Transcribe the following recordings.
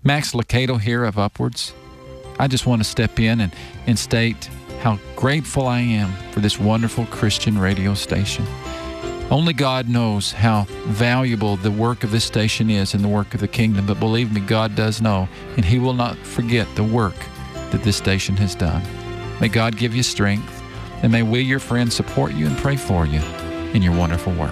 Max Lucado here of Upwards. I just want to step in and state how grateful I am for this wonderful Christian radio station. Only God knows how valuable the work of this station is in the work of the kingdom, but believe me, God does know, and He will not forget the work that this station has done. May God give you strength, and may we, your friends, support you and pray for you in your wonderful work.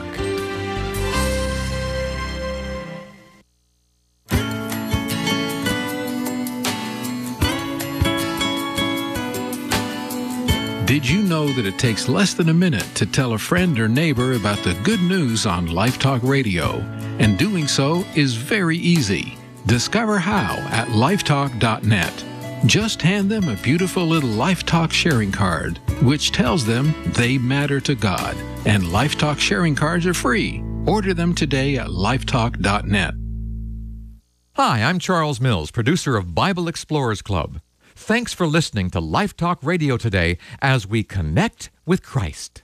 Did you know that it takes less than a minute to tell a friend or neighbor about the good news on Life Talk Radio? And doing so is very easy. Discover how at lifetalk.net. Just hand them a beautiful little Life Talk sharing card, which tells them they matter to God. And Life Talk sharing cards are free. Order them today at lifetalk.net. Hi, I'm Charles Mills, producer of Bible Explorers Club. Thanks for listening to Life Talk Radio today as we connect with Christ.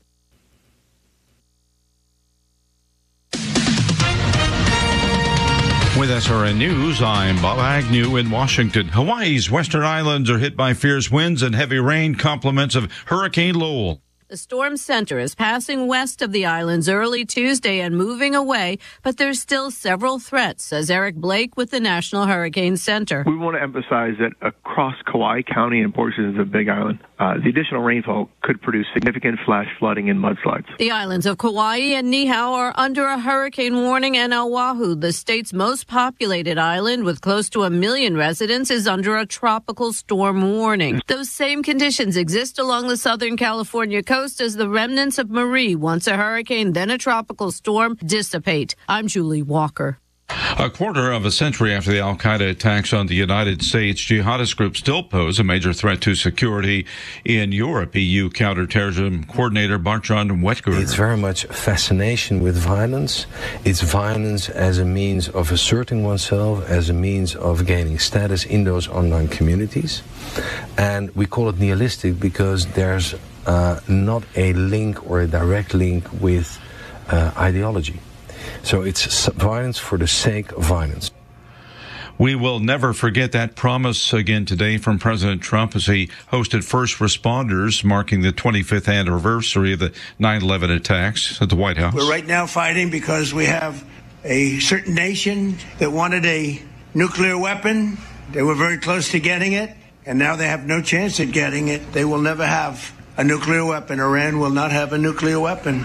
With SRN News, I'm Bob Agnew in Washington. Hawaii's western islands are hit by fierce winds and heavy rain, compliments of Hurricane Lowell. The storm center is passing west of the islands early Tuesday and moving away, but there's still several threats, says Eric Blake with the National Hurricane Center. We want to emphasize that across Kauai County and portions of Big Island, the additional rainfall could produce significant flash flooding and mudslides. The islands of Kauai and Niihau are under a hurricane warning, and Oahu, the state's most populated island with close to 1 million residents, is under a tropical storm warning. Those same conditions exist along the Southern California coast as the remnants of Marie, once a hurricane, then a tropical storm, dissipate. I'm Julie Walker. A quarter of a century after the al-Qaeda attacks on the United States, jihadist groups still pose a major threat to security in Europe. EU counterterrorism coordinator Bart-Jan Wetger. It's very much a fascination with violence. It's violence as a means of asserting oneself, as a means of gaining status in those online communities. And we call it nihilistic because there's not a link or a direct link with ideology. So it's violence for the sake of violence. We will never forget that promise again today from President Trump as he hosted first responders marking the 25th anniversary of the 9/11 attacks at the White House. We're right now fighting because we have a certain nation that wanted a nuclear weapon. They were very close to getting it, and now they have no chance at getting it. They will never have a nuclear weapon. Iran will not have a nuclear weapon.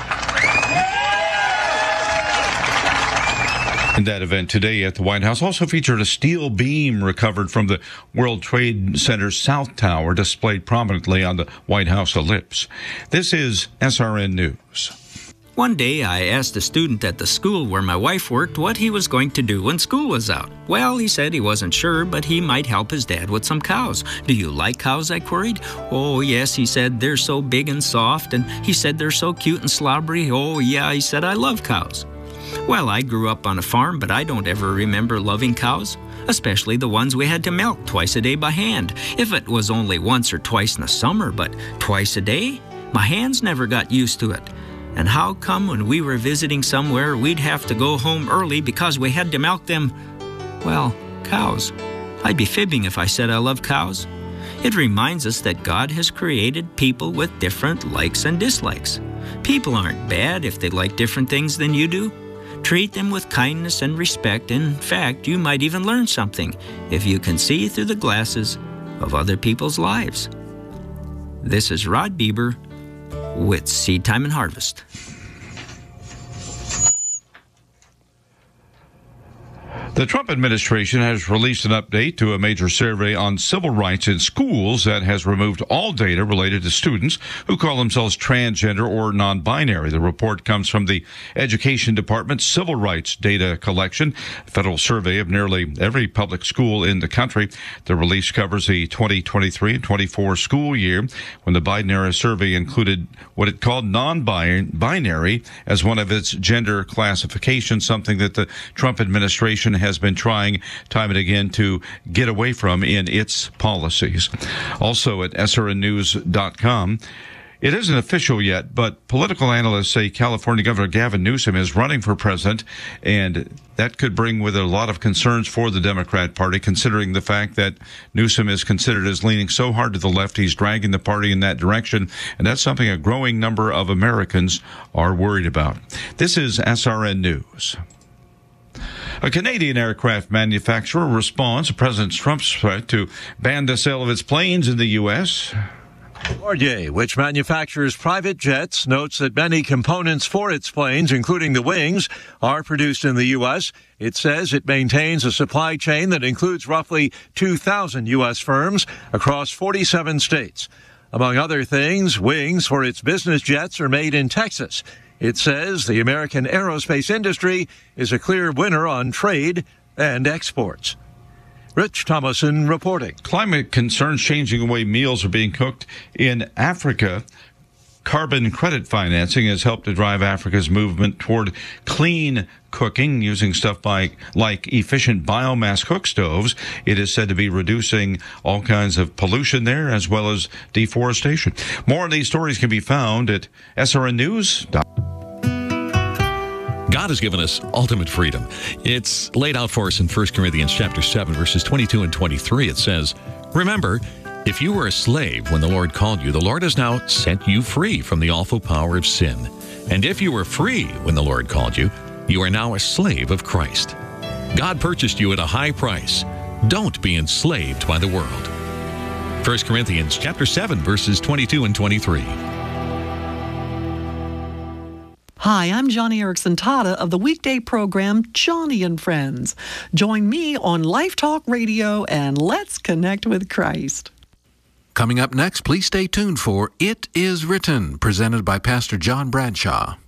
And that event today at the White House also featured a steel beam recovered from the World Trade Center's South Tower displayed prominently on the White House ellipse. This is SRN News. One day I asked a student at the school where my wife worked what he was going to do when school was out. Well, he said he wasn't sure, but he might help his dad with some cows. Do you like cows? I queried. Oh, yes, he said, they're so big and soft, and he said they're so cute and slobbery. Oh, yeah, he said, I love cows. Well, I grew up on a farm, but I don't ever remember loving cows, especially the ones we had to milk twice a day by hand. If it was only once or twice in the summer, but twice a day, my hands never got used to it. And how come when we were visiting somewhere, we'd have to go home early because we had to milk them, well, cows? I'd be fibbing if I said I love cows. It reminds us that God has created people with different likes and dislikes. People aren't bad if they like different things than you do. Treat them with kindness and respect. In fact, you might even learn something if you can see through the glasses of other people's lives. This is Rod Bieber with Seed Time and Harvest. The Trump administration has released an update to a major survey on civil rights in schools that has removed all data related to students who call themselves transgender or non-binary. The report comes from the Education Department's Civil Rights Data Collection, a federal survey of nearly every public school in the country. The release covers the 2023-24 school year, when the Biden-era survey included what it called non-binary as one of its gender classifications, something that the Trump administration has been trying time and again to get away from in its policies. Also at srnnews.com, It isn't official yet, but political analysts say California Governor Gavin Newsom is running for president, and that could bring with it a lot of concerns for the Democrat Party, considering the fact that Newsom is considered as leaning so hard to the left, he's dragging the party in that direction, and that's something a growing number of Americans are worried about. This is SRN News. A Canadian aircraft manufacturer responds to President Trump's threat to ban the sale of its planes in the U.S. Bombardier, which manufactures private jets, notes that many components for its planes, including the wings, are produced in the U.S. It says it maintains a supply chain that includes roughly 2,000 U.S. firms across 47 states. Among other things, wings for its business jets are made in Texas. It says the American aerospace industry is a clear winner on trade and exports. Rich Thomason reporting. Climate concerns changing the way meals are being cooked in Africa. Carbon credit financing has helped to drive Africa's movement toward clean cooking using stuff like efficient biomass cook stoves. It is said to be reducing all kinds of pollution there as well as deforestation. More of these stories can be found at srnnews.com. God has given us ultimate freedom. It's laid out for us in 1 Corinthians chapter 7, verses 22 and 23. It says, "Remember, if you were a slave when the Lord called you, the Lord has now set you free from the awful power of sin. And if you were free when the Lord called you, you are now a slave of Christ. God purchased you at a high price. Don't be enslaved by the world." 1 Corinthians chapter 7, verses 22 and 23. Hi, I'm Johnny Erickson Tada of the weekday program Johnny and Friends. Join me on Life Talk Radio and let's connect with Christ. Coming up next, please stay tuned for It Is Written, presented by Pastor John Bradshaw.